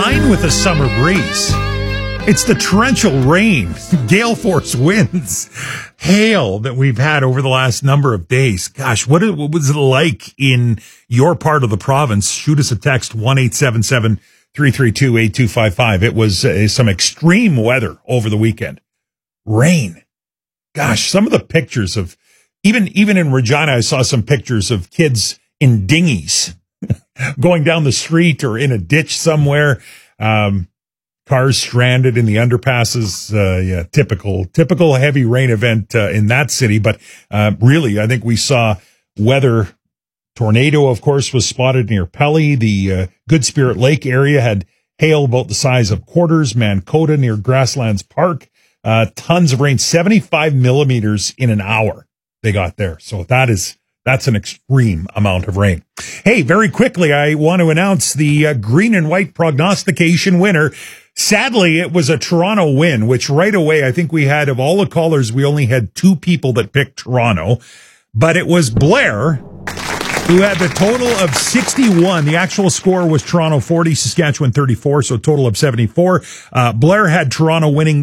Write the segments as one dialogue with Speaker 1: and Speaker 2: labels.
Speaker 1: combined with a summer breeze. It's the torrential rain, gale force winds, hail that we've had over the last number of days. Gosh, what was it like in your part of the province? Shoot us a text, 1-877-332-8255. It was some extreme weather over the weekend. Rain. Gosh, some of the pictures of, even in Regina, I saw some pictures of kids in dinghies going down the street or in a ditch somewhere. Cars stranded in the underpasses. Typical heavy rain event in that city. But really, I think we saw weather. Tornado, of course, was spotted near Pelly. The Good Spirit Lake area had hail about the size of quarters. Mankota near Grasslands Park. Tons of rain, 75 millimeters in an hour they got there. So that's an extreme amount of rain. Hey, very quickly, I want to announce the green and white prognostication winner. Sadly, it was a Toronto win, which right away, I think we had, of all the callers, we only had 2 people that picked Toronto. But it was Blair, who had the total of 61. The actual score was Toronto 40, Saskatchewan 34, so total of 74. Blair had Toronto winning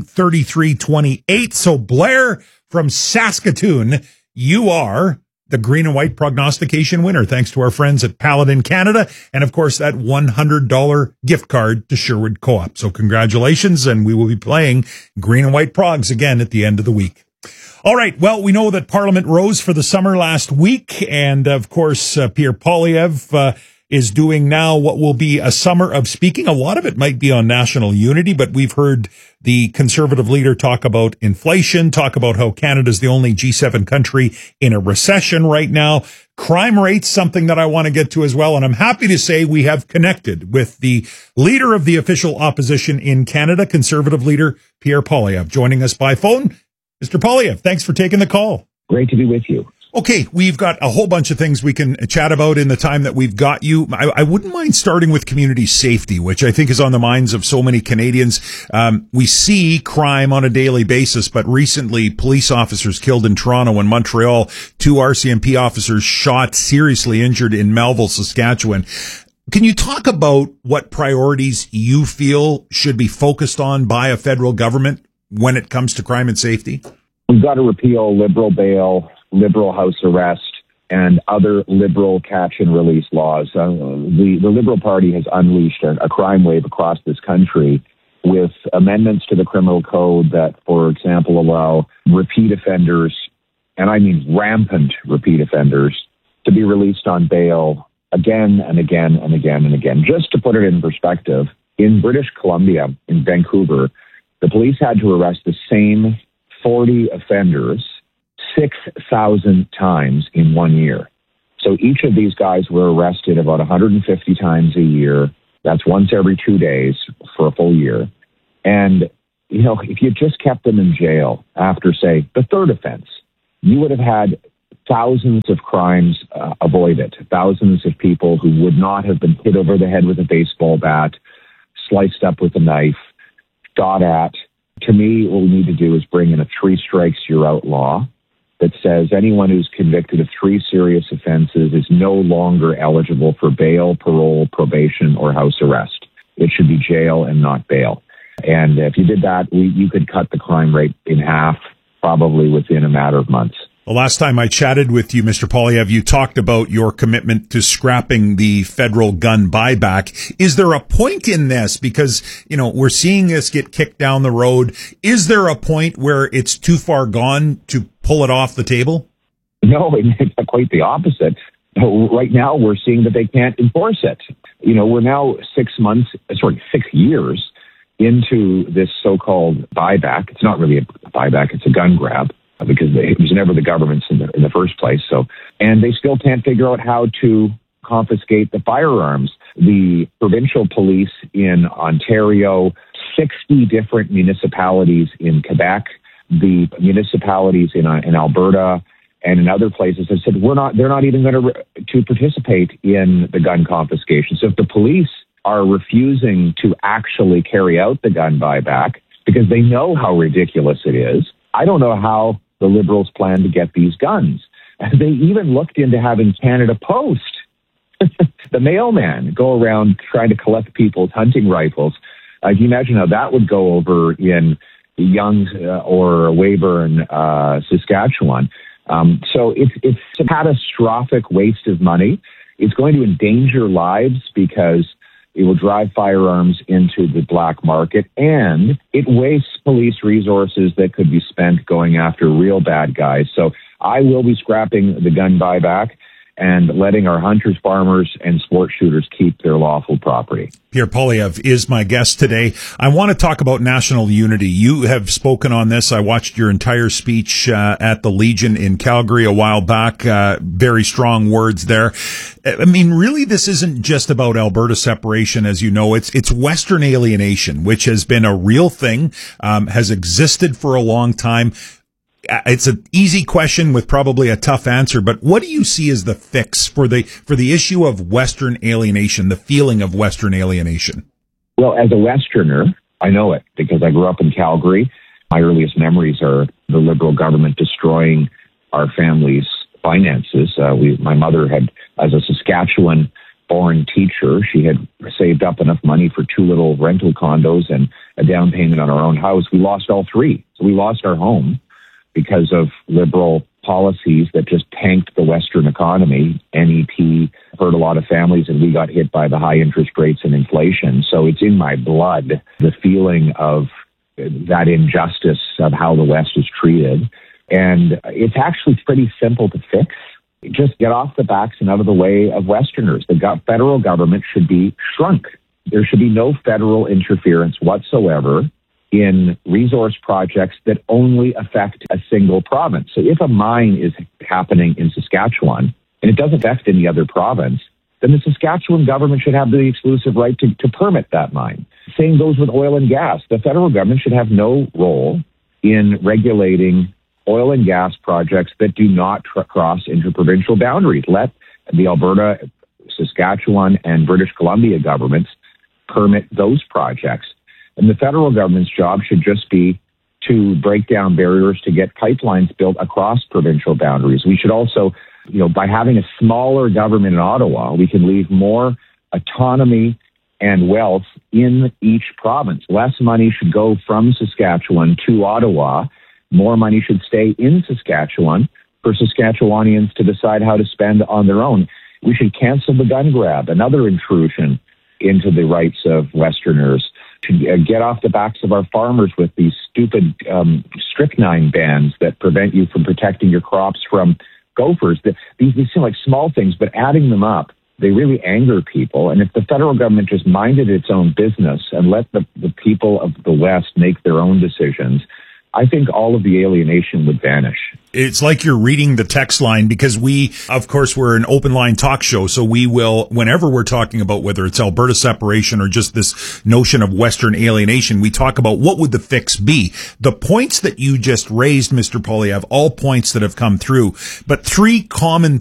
Speaker 1: 33-28. So Blair from Saskatoon, you are the green and white prognostication winner, thanks to our friends at Paladin Canada, and of course that $100 gift card to Sherwood Co-op. So congratulations, and we will be playing green and white progs again at the end of the week. All right, well, we know that Parliament rose for the summer last week, and of course Pierre Poilievre is doing now what will be a summer of speaking. A lot of it might be on national unity, but we've heard the Conservative leader talk about inflation, talk about how Canada's the only G7 country in a recession right now. Crime rates, something that I want to get to as well. And I'm happy to say we have connected with the leader of the official opposition in Canada, Conservative leader Pierre Poilievre, joining us by phone. Mr. Poilievre, thanks for taking the call.
Speaker 2: Great to be with you.
Speaker 1: Okay, we've got a whole bunch of things we can chat about in the time that we've got you. I wouldn't mind starting with community safety, which I think is on the minds of so many Canadians. We see crime on a daily basis, but recently police officers killed in Toronto and Montreal, 2 RCMP officers shot, seriously injured in Melville, Saskatchewan. Can you talk about what priorities you feel should be focused on by a federal government when it comes to crime and safety?
Speaker 2: We've got to repeal Liberal bail, Liberal house arrest, and other Liberal catch and release laws. The Liberal Party has unleashed a crime wave across this country with amendments to the criminal code that, for example, allow repeat offenders, and I mean rampant repeat offenders, to be released on bail again and again and again and again. Just to put it in perspective, in British Columbia, in Vancouver, the police had to arrest the same 40 offenders 6,000 times in 1 year. So each of these guys were arrested about 150 times a year. That's once every 2 days for a full year. And, you know, if you just kept them in jail after, say, the third offense, you would have had thousands of crimes avoided, thousands of people who would not have been hit over the head with a baseball bat, sliced up with a knife, shot at. To me, what we need to do is bring in a 3 strikes you're out law that says anyone who's convicted of 3 serious offenses is no longer eligible for bail, parole, probation, or house arrest. It should be jail and not bail. And if you did that, you could cut the crime rate in half, probably within a matter of months.
Speaker 1: The last time I chatted with you, Mr. Poilievre, you talked about your commitment to scrapping the federal gun buyback. Is there a point in this? Because, you know, we're seeing this get kicked down the road. Is there a point where it's too far gone to pull it off the table?
Speaker 2: No, it's quite the opposite. Right now, we're seeing that they can't enforce it. You know, we're now 6 years into this so-called buyback. It's not really a buyback, it's a gun grab, because it was never the government's in the first place. And they still can't figure out how to confiscate the firearms. The provincial police in Ontario, 60 different municipalities in Quebec, the municipalities in Alberta, and in other places have said they're not even going to participate in the gun confiscation. So if the police are refusing to actually carry out the gun buyback because they know how ridiculous it is, I don't know how the Liberals plan to get these guns. They even looked into having Canada Post the mailman go around trying to collect people's hunting rifles. Can you imagine how that would go over in Young or Weyburn, Saskatchewan? So it's a catastrophic waste of money. It's going to endanger lives because it will drive firearms into the black market, and it wastes police resources that could be spent going after real bad guys. So I will be scrapping the gun buyback and letting our hunters, farmers, and sport shooters keep their lawful property.
Speaker 1: Pierre Poilievre is my guest today. I want to talk about national unity. You have spoken on this. I watched your entire speech at the Legion in Calgary a while back. Very strong words there. I mean, really, this isn't just about Alberta separation, as you know. It's Western alienation, which has been a real thing, has existed for a long time. It's an easy question with probably a tough answer, but what do you see as the fix for the issue of Western alienation, the feeling of Western alienation?
Speaker 2: Well, as a Westerner, I know it because I grew up in Calgary. My earliest memories are the Liberal government destroying our family's finances. My mother had, as a Saskatchewan-born teacher, she had saved up enough money for 2 little rental condos and a down payment on our own house. We lost all 3. So we lost our home because of Liberal policies that just tanked the Western economy. NEP hurt a lot of families, and we got hit by the high interest rates and inflation. So it's in my blood, the feeling of that injustice of how the West is treated. And it's actually pretty simple to fix. Just get off the backs and out of the way of Westerners. The federal government should be shrunk. There should be no federal interference whatsoever in resource projects that only affect a single province. So if a mine is happening in Saskatchewan and it doesn't affect any other province, then the Saskatchewan government should have the exclusive right to permit that mine. Same goes with oil and gas. The federal government should have no role in regulating oil and gas projects that do not cross interprovincial boundaries. Let the Alberta, Saskatchewan, and British Columbia governments permit those projects. And the federal government's job should just be to break down barriers to get pipelines built across provincial boundaries. We should also, by having a smaller government in Ottawa, we can leave more autonomy and wealth in each province. Less money should go from Saskatchewan to Ottawa. More money should stay in Saskatchewan for Saskatchewanians to decide how to spend on their own. We should cancel the gun grab, another intrusion into the rights of Westerners. To get off the backs of our farmers with these stupid strychnine bans that prevent you from protecting your crops from gophers. These seem like small things, but adding them up, they really anger people. And if the federal government just minded its own business and let the people of the West make their own decisions, I think all of the alienation would vanish.
Speaker 1: It's like you're reading the text line because we, of course, we're an open line talk show. So we will, whenever we're talking about whether it's Alberta separation or just this notion of Western alienation, we talk about what would the fix be. The points that you just raised, Mr. Poilievre, all points that have come through, but 3 common